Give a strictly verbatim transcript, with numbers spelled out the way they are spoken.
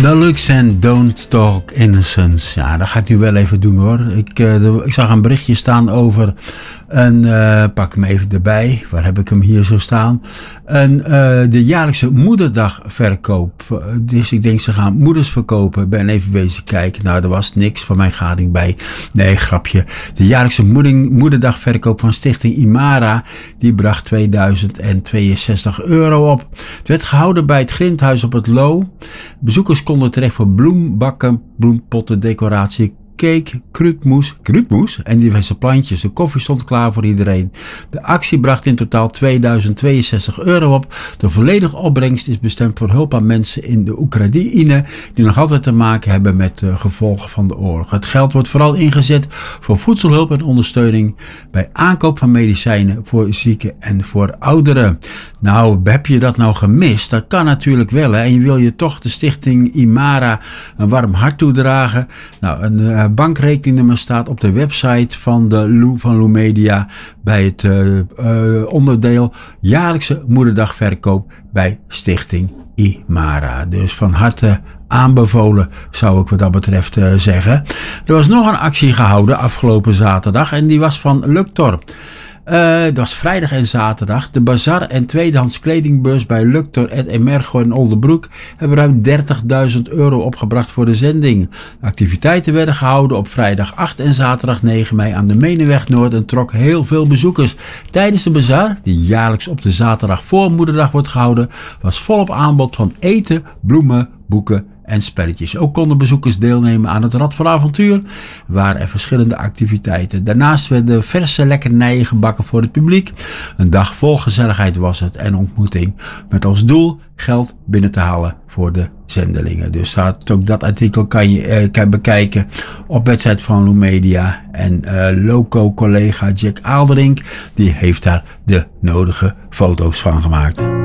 Deluxe en Don't Talk Innocence. Ja, dat ga ik nu wel even doen hoor. Ik, uh, de, ik zag een berichtje staan over een, uh, pak hem even erbij. Waar heb ik hem hier zo staan? Een, uh, de jaarlijkse moederdagverkoop. Uh, dus ik denk ze gaan moeders verkopen. Ben even wezen kijken. Nou, er was niks van mijn gading bij. Nee, grapje. De jaarlijkse moeding, moederdagverkoop van Stichting Imara. Die bracht tweeduizend tweeënzestig euro op. Het werd gehouden bij het Grindhuis op het Loo. Bezoekers konden terecht voor bloembakken, bloempotten, decoratie, cake, kruidmoes, kruidmoes en diverse plantjes. De koffie stond klaar voor iedereen. De actie bracht in totaal tweeduizend tweeënzestig euro op. De volledige opbrengst is bestemd voor hulp aan mensen in de Oekraïne die nog altijd te maken hebben met de gevolgen van de oorlog. Het geld wordt vooral ingezet voor voedselhulp en ondersteuning bij aankoop van medicijnen voor zieken en voor ouderen. Nou, heb je dat nou gemist? Dat kan natuurlijk wel, hè? En je wil je toch de Stichting Imara een warm hart toedragen. Nou, een uh, bankrekeningnummer staat op de website van de Lou van Lou Media bij het uh, uh, onderdeel jaarlijkse moederdagverkoop bij Stichting Imara. Dus van harte aanbevolen, zou ik wat dat betreft uh, zeggen. Er was nog een actie gehouden afgelopen zaterdag en die was van Luctor. Uh, dat was vrijdag en zaterdag. De bazar en tweedehands kledingbeurs bij Luctor, Ed Emergo en Oldenbroek hebben ruim dertigduizend euro opgebracht voor de zending. De activiteiten werden gehouden op vrijdag acht en zaterdag negen mei aan de Menenweg Noord en trok heel veel bezoekers. Tijdens de bazar, die jaarlijks op de zaterdag voor Moederdag wordt gehouden, was volop aanbod van eten, bloemen, boeken en spelletjes. Ook konden bezoekers deelnemen aan het Rad van Avontuur, waar er verschillende activiteiten. Daarnaast werden verse lekkernijen gebakken voor het publiek. Een dag vol gezelligheid was het en ontmoeting, met als doel geld binnen te halen voor de zendelingen. Dus dat, ook dat artikel kan je eh, kan bekijken op website van Lou Media. En uh, loco-collega Jack Aalderink, die heeft daar de nodige foto's van gemaakt.